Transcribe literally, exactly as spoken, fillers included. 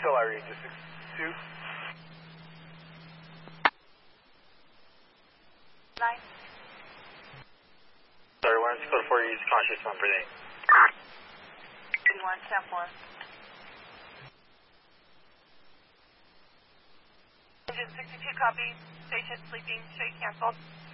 still Irene, just six two. Nine. Sorry, one six four, use conscious one for eight. eighty-one, ten four. Engine sixty-two, copy. Station sleeping, show you canceled.